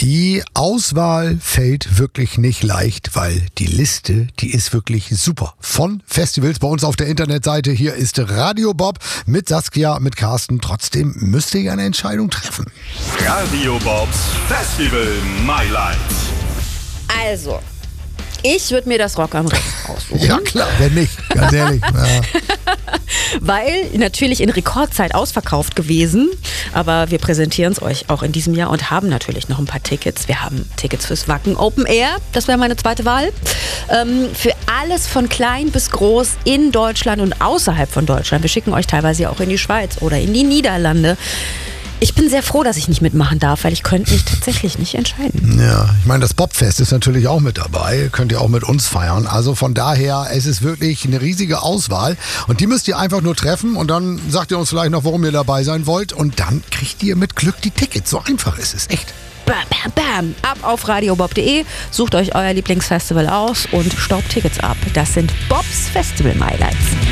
Die Auswahl fällt wirklich nicht leicht, weil die Liste, die ist wirklich super. Von Festivals bei uns auf der Internetseite. Hier ist Radio Bob mit Saskia, mit Carsten. Trotzdem müsst ihr ja eine Entscheidung treffen. Radio Bobs Festival My Life. Also, ich würde mir das Rock am Ring aussuchen. Ja klar, wenn nicht, ganz ehrlich. Ja. Weil natürlich in Rekordzeit ausverkauft gewesen. Aber wir präsentieren es euch auch in diesem Jahr und haben natürlich noch ein paar Tickets. Wir haben Tickets fürs Wacken Open Air, das wäre meine zweite Wahl. Für alles von klein bis groß in Deutschland und außerhalb von Deutschland. Wir schicken euch teilweise auch in die Schweiz oder in die Niederlande. Ich bin sehr froh, dass ich nicht mitmachen darf, weil ich könnte mich tatsächlich nicht entscheiden. Ja, ich meine, das Bobfest ist natürlich auch mit dabei. Könnt ihr auch mit uns feiern. Also von daher, es ist wirklich eine riesige Auswahl. Und die müsst ihr einfach nur treffen und dann sagt ihr uns vielleicht noch, warum ihr dabei sein wollt. Und dann kriegt ihr mit Glück die Tickets. So einfach ist es, echt. Bam, bam, bam. Ab auf radiobob.de, sucht euch euer Lieblingsfestival aus und staubt Tickets ab. Das sind Bobs Festival Highlights.